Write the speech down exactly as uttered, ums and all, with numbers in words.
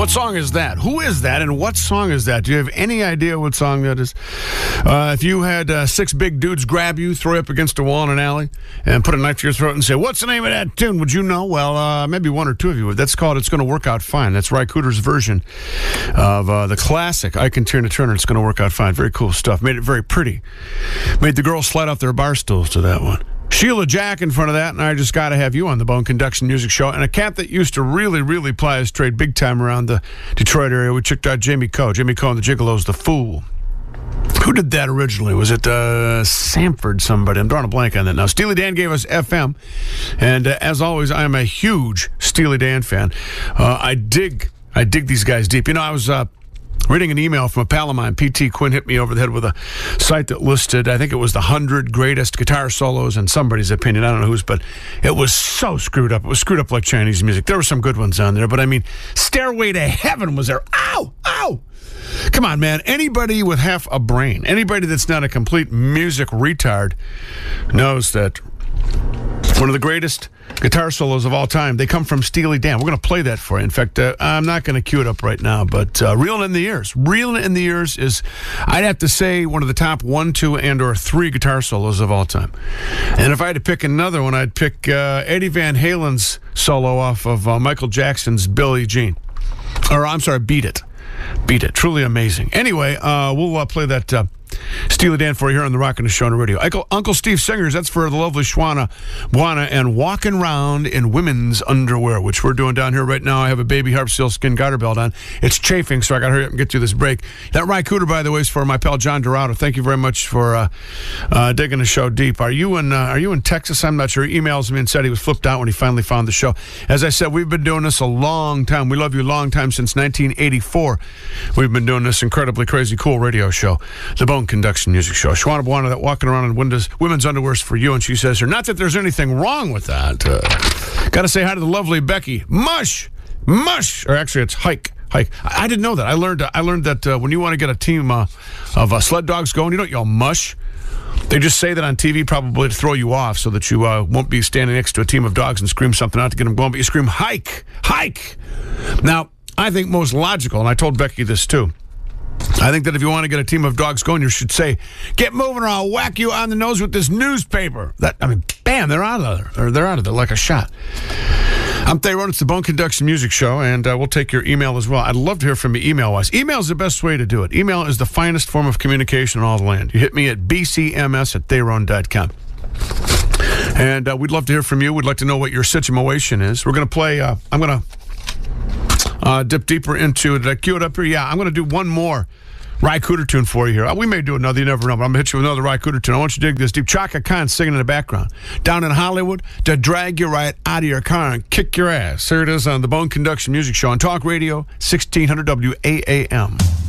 What song is that? Who is that, and what song is that? Do you have any idea what song that is? Uh, if you had uh, six big dudes grab you, throw you up against a wall in an alley, and put a knife to your throat and say, what's the name of that tune? Would you know? Well, uh, maybe one or two of you would. That's called It's Gonna Work Out Fine. That's Ry Cooder's version of uh, the classic Ike and Tina Turner, It's Gonna Work Out Fine. Very cool stuff. Made it very pretty. Made the girls slide off their bar stools to that one. Sheila Jack in front of that, and I Just Gotta Have You on the Bone Conduction Music Show. And a cat that used to really, really ply his trade big time around the Detroit area. We checked out Jamie Coe. Jamie Coe and the Gigolos, The Fool. Who did that originally? Was it uh, Sanford somebody? I'm drawing a blank on that now. Steely Dan gave us F M. And uh, as always, I am a huge Steely Dan fan. Uh, I dig, I dig these guys deep. You know, I was... Uh, Reading an email from a pal of mine, P T Quinn hit me over the head with a site that listed, I think it was the one hundred greatest guitar solos in somebody's opinion. I don't know whose, but it was so screwed up. It was screwed up like Chinese music. There were some good ones on there, but I mean, Stairway to Heaven was there. Ow! Ow! Come on, man. Anybody with half a brain, anybody that's not a complete music retard knows that one of the greatest guitar solos of all time, they come from Steely Dan. We're going to play that for you. In fact, uh, I'm not going to cue it up right now, but uh, Reelin' in the Years. Reelin' in the Years is, I'd have to say, one of the top one, two, and or three guitar solos of all time. And if I had to pick another one, I'd pick uh, Eddie Van Halen's solo off of uh, Michael Jackson's Billie Jean. Or, I'm sorry, Beat It. Beat It. Truly amazing. Anyway, uh, we'll uh, play that... Uh, Steely Dan for you here on the Rockin' the Show on the radio. Uncle, Uncle Steve Singers, that's for the lovely Schwana Buana and Walking Around in Women's Underwear, which we're doing down here right now. I have a baby harp sealskin garter belt on. It's chafing, so I got to hurry up and get through this break. That Ry Cooder, by the way, is for my pal John Dorado. Thank you very much for uh, uh, digging the show deep. Are you in uh, Are you in Texas? I'm not sure. He emails me and said he was flipped out when he finally found the show. As I said, we've been doing this a long time. We love you a long time, since nineteen eighty-four. We've been doing this incredibly crazy cool radio show, the Bone Conduction Music Show. Schwana Buana, that walking around in windows, women's underwear's for you, and she says here, not that there's anything wrong with that. Uh, Got to say hi to the lovely Becky. Mush! Mush! Or actually, it's Hike. Hike. I, I didn't know that. I learned uh, I learned that uh, when you want to get a team uh, of uh, sled dogs going, you don't yell mush. They just say that on T V probably to throw you off so that you uh, won't be standing next to a team of dogs and scream something out to get them going, but you scream hike! Hike! Now, I think most logical, and I told Becky this too, I think that if you want to get a team of dogs going, you should say, get moving or I'll whack you on the nose with this newspaper. That I mean, bam, they're out of there. Or they're out of there like a shot. I'm Tharon. It's the Bone Conduction Music Show, and uh, we'll take your email as well. I'd love to hear from you email-wise. Email is the best way to do it. Email is the finest form of communication on all the land. You hit me at b c m s at tharon dot com. And uh, we'd love to hear from you. We'd like to know what your situation is. We're going to play, uh, I'm going to Uh, dip deeper into it. Did I cue it up here? Yeah, I'm going to do one more Ry Cooder tune for you here. We may do another, you never know, but I'm going to hit you with another Ry Cooder tune. I want you to dig this deep. Chaka Khan singing in the background. Down in Hollywood to drag you right out of your car and kick your ass. Here it is on the Bone Conduction Music Show on Talk Radio, sixteen hundred W A A M.